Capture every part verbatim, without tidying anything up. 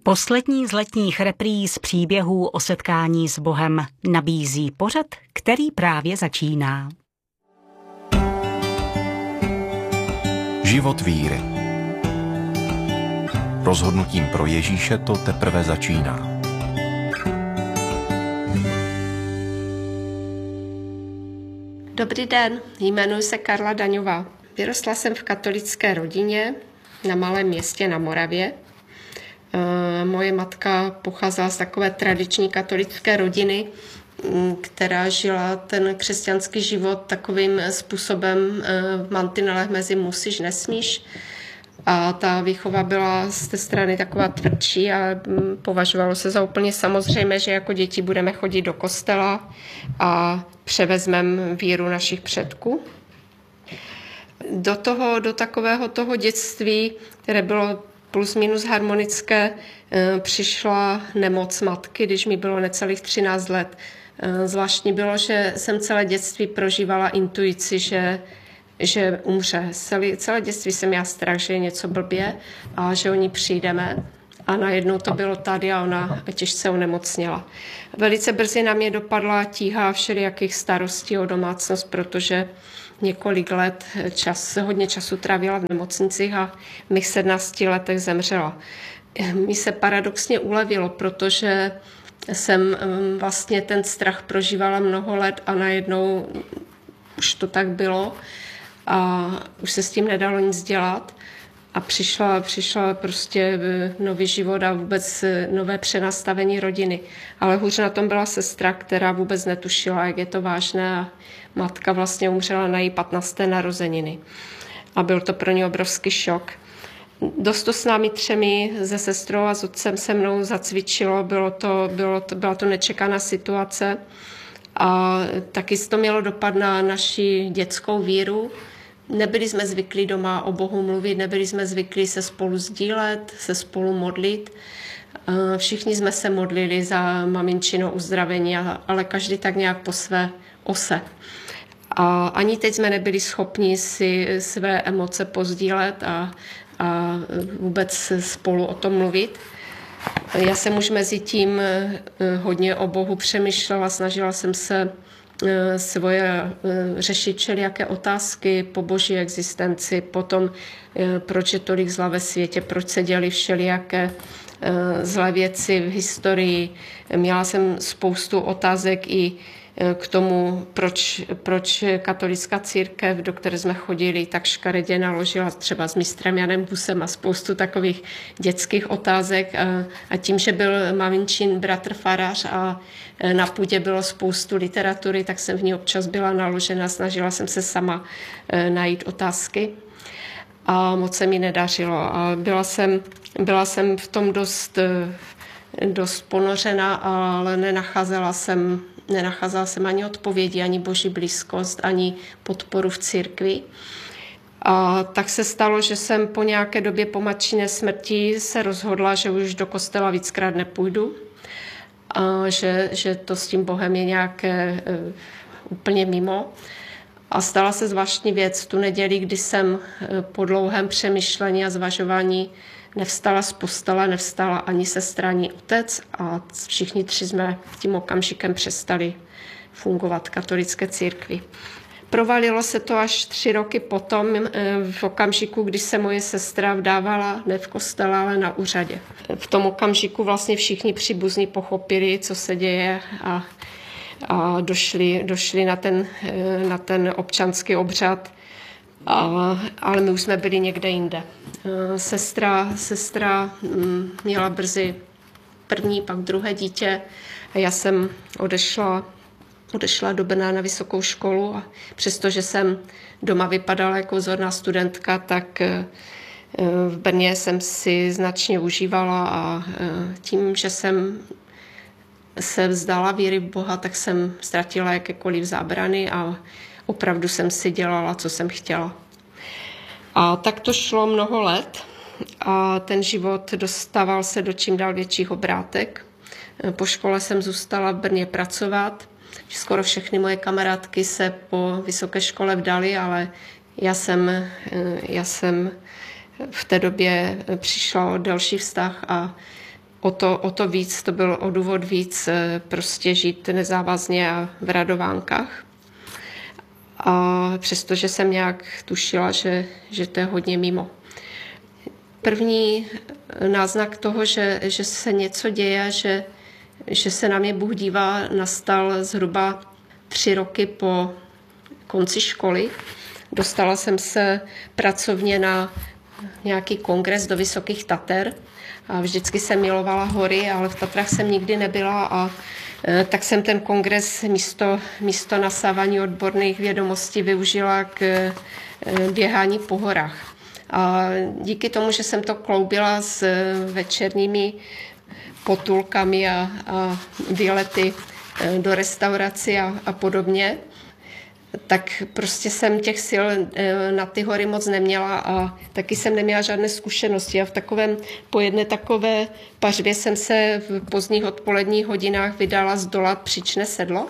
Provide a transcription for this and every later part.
Poslední z letních repríz příběhů o setkání s Bohem nabízí pořad, který právě začíná. Život víry. Rozhodnutím pro Ježíše to teprve začíná. Dobrý den, jmenuji se Karla Daňová. Vyrostla jsem v katolické rodině na malém městě na Moravě. Moje matka pocházela z takové tradiční katolické rodiny, která žila ten křesťanský život takovým způsobem v mantinelech mezi musíš, nesmíš. A ta výchova byla z té strany taková tvrdší a považovalo se za úplně samozřejmé, že jako děti budeme chodit do kostela a převezmeme víru našich předků. Do toho, do takového toho dětství, které bylo plus minus harmonické, přišla nemoc matky, když mi bylo necelých třináct let. Zvláštní bylo, že jsem celé dětství prožívala intuici, že, že umře. Celé, celé dětství jsem měla strach, že je něco blbě a že o ní přijdeme. A najednou to bylo tady a ona těžce onemocněla. Velice brzy na mě dopadla tíha všelijakých starostí o domácnost, protože několik let čas, hodně času trávila v nemocnicích a v mých sedmnácti letech zemřela. Mi se paradoxně ulevilo, protože jsem vlastně ten strach prožívala mnoho let a najednou už to tak bylo a už se s tím nedalo nic dělat. A přišla, přišla prostě nový život a vůbec nové přenastavení rodiny. Ale hůř na tom byla sestra, která vůbec netušila, jak je to vážné. A matka vlastně umřela na její patnácté narozeniny. A byl to pro ní obrovský šok. Dost to s námi třemi, se sestrou a s otcem se mnou zacvičilo. Bylo to, bylo to, byla to nečekaná situace. A taky to mělo dopad na naši dětskou víru. Nebyli jsme zvyklí doma o Bohu mluvit, nebyli jsme zvyklí se spolu sdílet, se spolu modlit. Všichni jsme se modlili za maminčino uzdravení, ale každý tak nějak po své ose. A ani teď jsme nebyli schopni si své emoce pozdílet a, a vůbec spolu o tom mluvit. Já jsem už mezi tím hodně o Bohu přemýšlela, snažila jsem se svoje řešit všelijaké otázky po boží existenci, potom proč je tolik zla ve světě, proč se děly všelijaké zlé věci v historii. Měla jsem spoustu otázek i k tomu, proč, proč katolická církev, do které jsme chodili, tak škaredě naložila třeba s mistrem Janem Husem a spoustu takových dětských otázek. A tím, že byl maminčin bratr farář a na půdě bylo spoustu literatury, tak jsem v ní občas byla naložena, snažila jsem se sama najít otázky. A moc se mi nedařilo. A byla jsem, byla jsem v tom dost, dost ponořena, ale nenacházela jsem Nenacházela jsem ani odpovědi, ani boží blízkost, ani podporu v církvi. A tak se stalo, že jsem po nějaké době po matčiné smrti se rozhodla, že už do kostela víckrát nepůjdu. A že, že to s tím Bohem je nějaké uh, úplně mimo. A stala se zvláštní věc v tu neděli, kdy jsem uh, po dlouhém přemýšlení a zvažování nevstala z postele, nevstala ani sestra, ani otec a všichni tři jsme tím okamžikem přestali fungovat v katolické církvi. Provalilo se to až tři roky potom, v okamžiku, kdy se moje sestra vdávala ne v kostele, ale na úřadě. V tom okamžiku vlastně všichni příbuzní pochopili, co se děje a, a došli, došli na ten, na ten občanský obřad. A, ale my už jsme byli někde jinde. Sestra, sestra měla brzy první, pak druhé dítě. A já jsem odešla, odešla do Brna na vysokou školu a přestože jsem doma vypadala jako vzorná studentka, tak v Brně jsem si značně užívala a tím, že jsem se vzdala víry v Boha, tak jsem ztratila jakékoliv zábrany a opravdu jsem si dělala, co jsem chtěla. A tak to šlo mnoho let a ten život dostával se do čím dál větších obrátek. Po škole jsem zůstala v Brně pracovat. Skoro všechny moje kamarádky se po vysoké škole vdaly, ale já jsem, já jsem v té době přišla o další vztah a o to, o to víc, to byl o důvod víc prostě žít nezávazně a v radovánkách. A přestože jsem nějak tušila, že, že to je hodně mimo. První náznak toho, že, že se něco děje, že, že se na mě Bůh dívá, nastal zhruba tři roky po konci školy. Dostala jsem se pracovně na nějaký kongres do Vysokých Tater. A vždycky jsem milovala hory, ale v Tatrách jsem nikdy nebyla a e, tak jsem ten kongres místo, místo nasávání odborných vědomostí využila k e, běhání po horách. A díky tomu, že jsem to kloubila s e, večerními potulkami a, a výlety e, do restaurací a, a podobně, tak prostě jsem těch sil na ty hory moc neměla a taky jsem neměla žádné zkušenosti. A v takovém, po jedné takové pařbě jsem se v pozdních odpoledních hodinách vydala zdolat příčné sedlo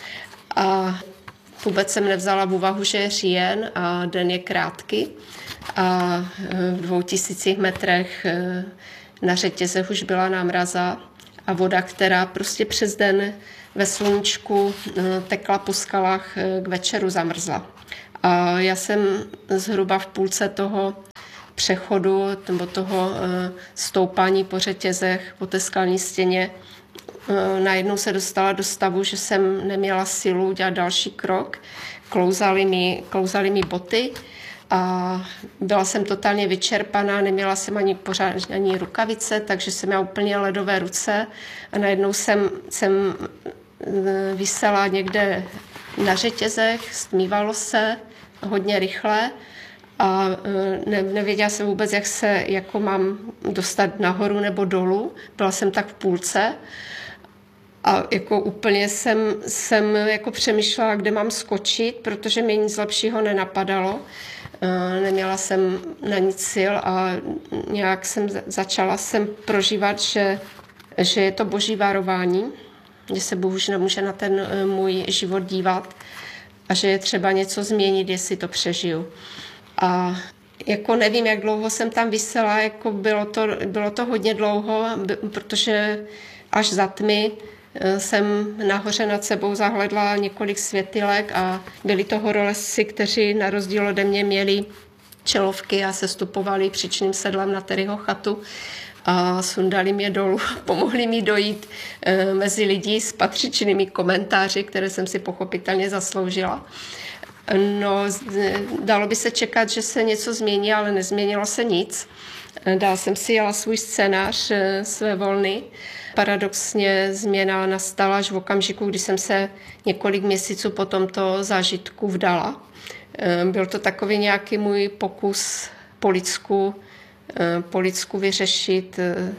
a vůbec jsem nevzala v úvahu, že je říjen a den je krátký a v dvou tisících metrech na řetězech už byla námraza a voda, která prostě přes den ve sluníčku tekla po skalách, k večeru zamrzla. A já jsem zhruba v půlce toho přechodu nebo toho stoupání po řetězech, po té skalní stěně, najednou se dostala do stavu, že jsem neměla silu dělat další krok. Klouzaly mi, klouzaly mi boty a byla jsem totálně vyčerpaná, neměla jsem ani pořád ani rukavice, takže jsem měla úplně ledové ruce a najednou jsem, jsem visela někde na řetězech, stmívalo se hodně rychle a ne, nevěděla jsem vůbec, jak se jako mám dostat nahoru nebo dolů. Byla jsem tak v půlce a jako úplně jsem, jsem jako přemýšlela, kde mám skočit, protože mi nic lepšího nenapadalo. Neměla jsem na nic sil a nějak jsem začala jsem prožívat, že, že je to boží varování, že se Bůh už nemůže na ten můj život dívat a že je třeba něco změnit, jestli to přežiju. A jako nevím, jak dlouho jsem tam visela, jako bylo to, bylo to hodně dlouho, protože až za tmy jsem nahoře nad sebou zahledla několik světylek a byli to horolezci, kteří na rozdíl ode mě měli čelovky a sestupovali příčným sedlem na Terryho chatu a sundali mě dolů, pomohli mi dojít e, mezi lidi s patřičnými komentáři, které jsem si pochopitelně zasloužila. No, dalo by se čekat, že se něco změní, ale nezměnilo se nic. Dál jsem si jela svůj scénář e, své volny. Paradoxně změna nastala až v okamžiku, kdy jsem se několik měsíců po tomto zážitku vdala. E, byl to takový nějaký můj pokus po lidsku, po lidsku vyřešit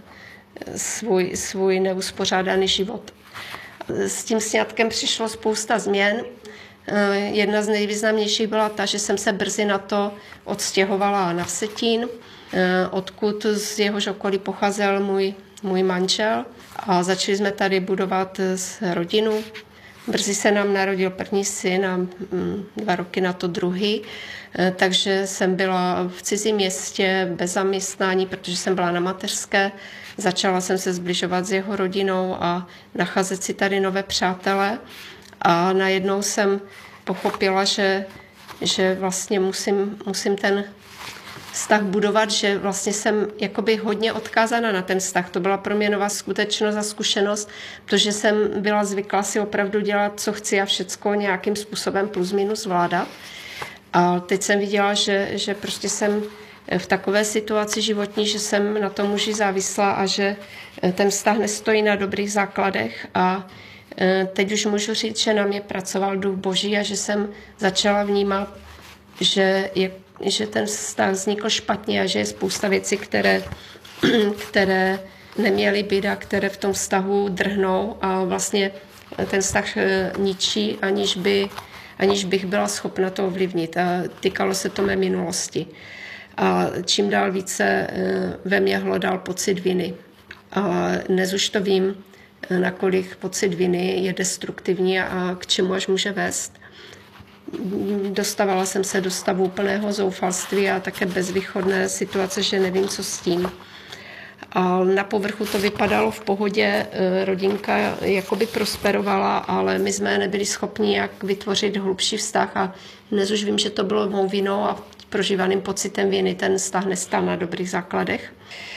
svůj, svůj neuspořádaný život. S tím sňatkem přišlo spousta změn. Jedna z nejvýznamnějších byla ta, že jsem se brzy na to odstěhovala na Vsetín, odkud z jehož okolí pocházel můj, můj manžel a začali jsme tady budovat rodinu. Brzy se nám narodil první syn a dva roky na to druhý, takže jsem byla v cizím městě bez zaměstnání, protože jsem byla na mateřské. Začala jsem se zbližovat s jeho rodinou a nacházet si tady nové přátele a najednou jsem pochopila, že, že vlastně musím, musím ten vztah budovat, že vlastně jsem jakoby hodně odkázána na ten vztah. To byla pro mě nová skutečnost a zkušenost, protože jsem byla zvyklá si opravdu dělat, co chci a všecko nějakým způsobem plus minus zvládat. A teď jsem viděla, že, že prostě jsem v takové situaci životní, že jsem na tom muži závislá a že ten vztah nestojí na dobrých základech a teď už můžu říct, že na mě pracoval Duch Boží a že jsem začala vnímat, že je že ten vztah vznikl špatně a že je spousta věcí, které, které neměly být a které v tom vztahu drhnou a vlastně ten vztah ničí, aniž, by, aniž bych byla schopna to ovlivnit. A týkalo se to mé minulosti. A čím dál více ve mně hlodal pocit viny. A dnes už to vím, nakolik pocit viny je destruktivní a k čemu až může vést. Dostávala jsem se do stavu úplného zoufalství a také bezvýchodné situace, že nevím, co s tím. A na povrchu to vypadalo v pohodě, rodinka jakoby prosperovala, ale my jsme nebyli schopni jak vytvořit hlubší vztah a dnes už vím, že to bylo mou vinou a prožívaným pocitem viny ten vztah nestál na dobrých základech.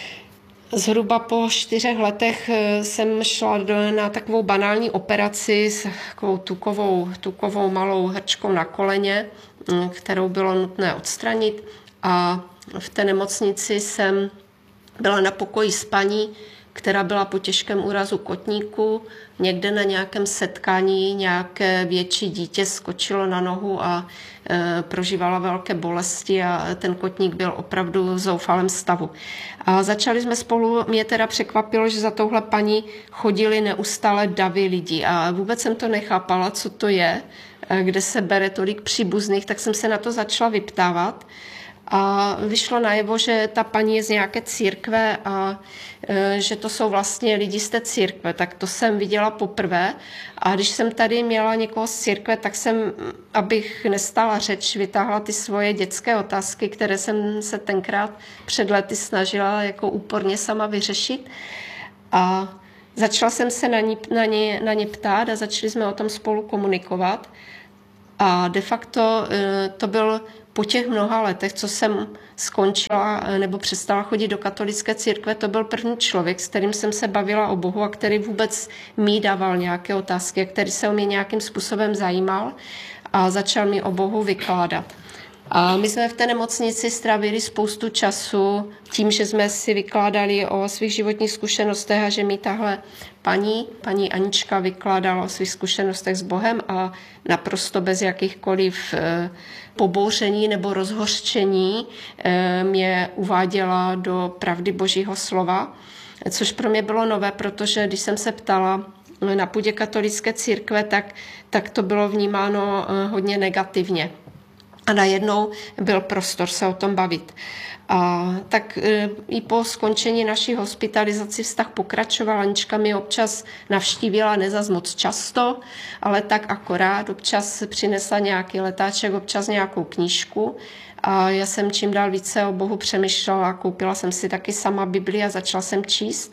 Zhruba po čtyřech letech jsem šla do, na takovou banální operaci s takovou tukovou, tukovou malou hrčkou na koleně, kterou bylo nutné odstranit, a v té nemocnici jsem byla na pokoji s paní, která byla po těžkém úrazu kotníku. Někde na nějakém setkání nějaké větší dítě skočilo na nohu a e, prožívala velké bolesti a ten kotník byl opravdu v zoufalém stavu. A začali jsme spolu, mě teda překvapilo, že za touhle paní chodili neustále davy lidí a vůbec jsem to nechápala, co to je, kde se bere tolik příbuzných, tak jsem se na to začala vyptávat. A vyšlo najevo, že ta paní je z nějaké církve a e, že to jsou vlastně lidi z té církve. Tak to jsem viděla poprvé. A když jsem tady měla někoho z církve, tak jsem, abych nestála řeč, vytáhla ty svoje dětské otázky, které jsem se tenkrát před lety snažila jako úporně sama vyřešit. A začala jsem se na ně, na ně, na ně ptát a začali jsme o tom spolu komunikovat. A de facto e, to byl po těch mnoha letech, co jsem skončila nebo přestala chodit do katolické církve, to byl první člověk, s kterým jsem se bavila o Bohu a který vůbec mi dával nějaké otázky, který se o mě nějakým způsobem zajímal a začal mi o Bohu vykládat. A my jsme v té nemocnici strávili spoustu času tím, že jsme si vykládali o svých životních zkušenostech a že mi tahle paní, paní Anička vykládala o svých zkušenostech s Bohem a naprosto bez jakýchkoliv e, pobouření nebo rozhořčení e, mě uváděla do pravdy Božího slova, což pro mě bylo nové, protože když jsem se ptala na půdě katolické církve, tak, tak to bylo vnímáno e, hodně negativně. A najednou byl prostor se o tom bavit. A tak e, i po skončení naší hospitalizace vztah pokračoval. Anička mi občas navštívila, ne zas moc často, ale tak akorát. Občas přinesla nějaký letáček, občas nějakou knížku. A já jsem čím dál více o Bohu přemýšlela. Koupila jsem si taky sama Bibli a začala jsem číst.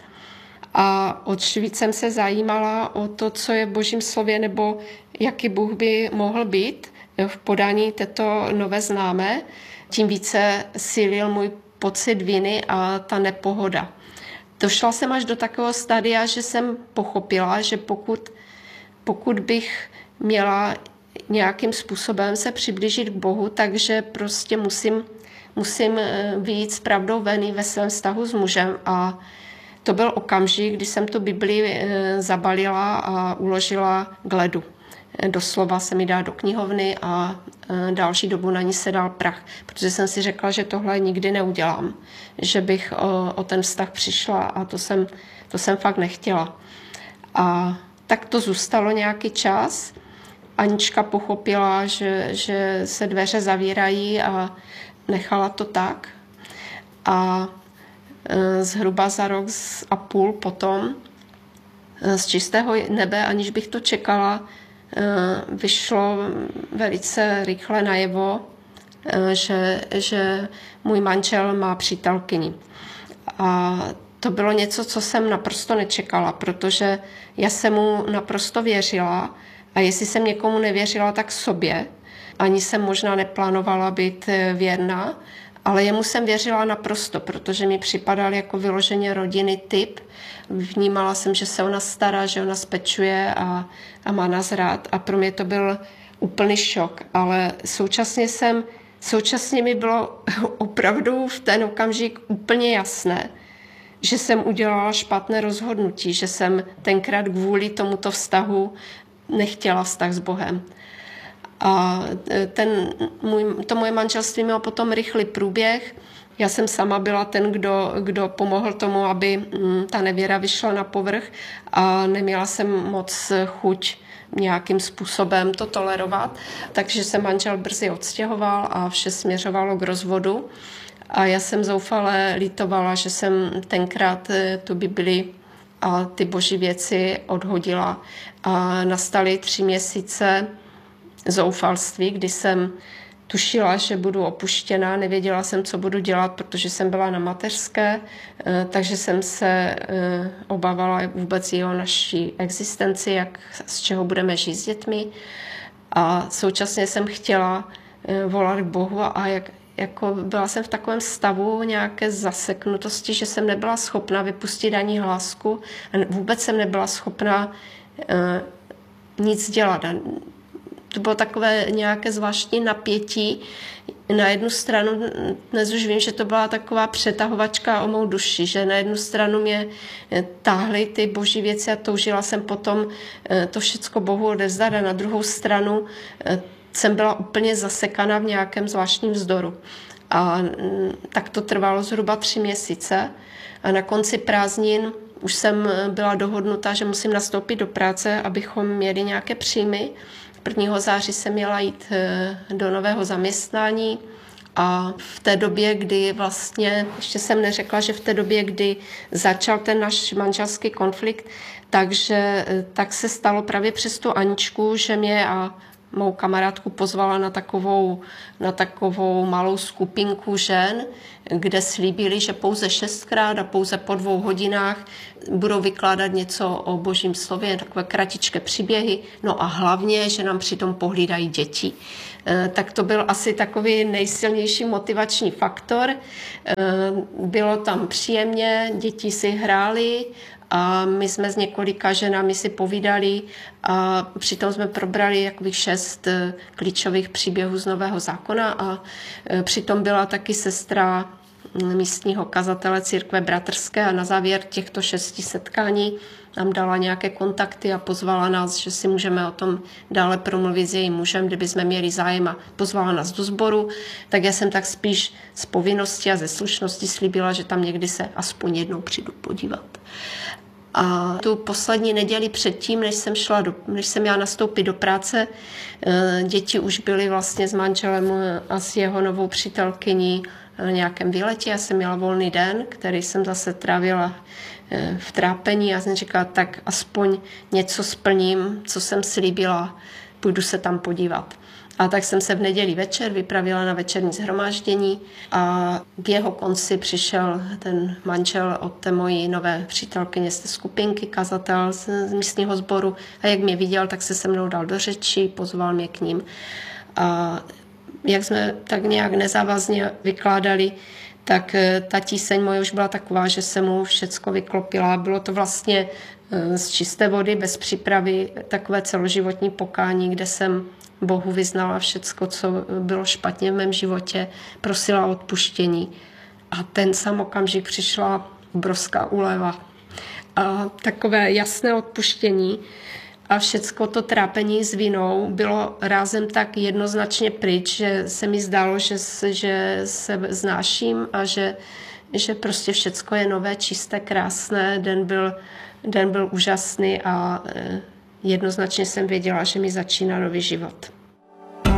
A od víc jsem se zajímala o to, co je v Božím slově, nebo jaký Bůh by mohl být v podání této nové známé, tím více sílil můj pocit viny a ta nepohoda. Došla jsem až do takového stadia, že jsem pochopila, že pokud, pokud bych měla nějakým způsobem se přiblížit k Bohu, takže prostě musím, musím vyjít s pravdou ven ve svém vztahu s mužem. A to byl okamžik, kdy jsem tu Bibli zabalila a uložila k ledu. Doslova se mi dá do knihovny a další dobu na ní se dal prach, protože jsem si řekla, že tohle nikdy neudělám, že bych o, o ten vztah přišla a to jsem, to jsem fakt nechtěla. A tak to zůstalo nějaký čas. Anička pochopila, že, že se dveře zavírají a nechala to tak. A zhruba za rok a půl potom z čistého nebe, aniž bych to čekala, vyšlo velice rychle najevo, že, že můj manžel má přítelkyni. A to bylo něco, co jsem naprosto nečekala, protože já jsem mu naprosto věřila a jestli jsem někomu nevěřila, tak sobě. Ani jsem možná neplánovala být věrná, ale jemu jsem věřila naprosto, protože mi připadal jako vyloženě rodinný typ. Vnímala jsem, že se ona stará, že ona spečuje a, a má nás rád. A pro mě to byl úplný šok. Ale současně, jsem, současně mi bylo opravdu v ten okamžik úplně jasné, že jsem udělala špatné rozhodnutí, že jsem tenkrát kvůli tomuto vztahu nechtěla vztah s Bohem. A ten můj, to moje manželství mělo potom rychlý průběh. Já jsem sama byla ten, kdo, kdo pomohl tomu, aby ta nevěra vyšla na povrch a neměla jsem moc chuť nějakým způsobem to tolerovat. Takže se manžel brzy odstěhoval a vše směřovalo k rozvodu. A já jsem zoufale litovala, že jsem tenkrát tu Bibli a ty boží věci odhodila. A nastaly tři měsíce zoufalství, kdy jsem tušila, že budu opuštěná, nevěděla jsem, co budu dělat, protože jsem byla na mateřské, takže jsem se obávala vůbec i o naší existenci, jak, z čeho budeme žít s dětmi. A současně jsem chtěla volat k Bohu a jak, jako byla jsem v takovém stavu nějaké zaseknutosti, že jsem nebyla schopna vypustit ani hlásku a vůbec jsem nebyla schopna uh, nic dělat. To bylo takové nějaké zvláštní napětí. Na jednu stranu, dnes už vím, že to byla taková přetahovačka o mou duši, že na jednu stranu mě táhly ty boží věci a toužila jsem potom to všecko Bohu odevzdat a na druhou stranu jsem byla úplně zasekaná v nějakém zvláštním vzdoru. A tak to trvalo zhruba tři měsíce a na konci prázdnin už jsem byla dohodnuta, že musím nastoupit do práce, abychom měli nějaké příjmy. prvního září jsem měla jít do nového zaměstnání a v té době, kdy vlastně, ještě jsem neřekla, že v té době, kdy začal ten náš manželský konflikt, takže tak se stalo právě přes tu Aničku, že mě a mou kamarádku pozvala na takovou, na takovou malou skupinku žen, kde slíbili, že pouze šestkrát a pouze po dvou hodinách budou vykládat něco o božím slově, takové kratičké příběhy, no a hlavně, že nám přitom pohlídají děti. Tak to byl asi takový nejsilnější motivační faktor. Bylo tam příjemně, děti si hrály, a my jsme s několika ženami si povídali a přitom jsme probrali jakoby šest klíčových příběhů z Nového zákona a přitom byla taky sestra místního kazatele církve bratrské a na závěr těchto šesti setkání nám dala nějaké kontakty a pozvala nás, že si můžeme o tom dále promluvit s jejím mužem, kdyby jsme měli zájem a pozvala nás do sboru, tak já jsem tak spíš z povinnosti a ze slušnosti slíbila, že tam někdy se aspoň jednou přijdu podívat. A tu poslední neděli předtím, než jsem šla do, než jsem měla nastoupit do práce, děti už byly vlastně s manželem a s jeho novou přítelkyní na nějakém výletě. Já jsem měla volný den, který jsem zase trávila v trápení a jsem říkala, tak aspoň něco splním, co jsem slíbila, půjdu se tam podívat. A tak jsem se v neděli večer vypravila na večerní shromáždění a k jeho konci přišel ten manžel od té mojí nové přítelkyně z té skupinky, kazatel z místního sboru a jak mě viděl, tak se se mnou dal do řeči, pozval mě k ním. A jak jsme tak nějak nezávazně vykládali, tak ta tíseň moje už byla taková, že se mu všecko vyklopila. Bylo to vlastně z čisté vody, bez přípravy, takové celoživotní pokání, kde jsem Bohu vyznala všecko, co bylo špatně v mém životě, prosila o odpuštění. A ten sam okamžik přišla obrovská úleva. A takové jasné odpuštění a všecko to trápení s vinou bylo rázem tak jednoznačně pryč, že se mi zdálo, že, že se znáším a že, že prostě všecko je nové, čisté, krásné. Den byl, den byl úžasný a jednoznačně jsem věděla, že mi začíná nový život.